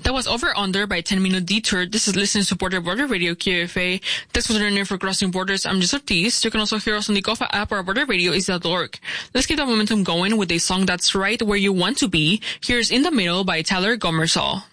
That was Over Under by 10 Minute Detour. This is listener supported Border Radio QFA. Thanks for tuning in for Crossing Borders. I'm Jess Ortiz. You can also hear us on the Kofa app or borderradio.org. Let's keep the momentum going with a song that's right where you want to be. Here's In the Middle by Tyler Gomersall.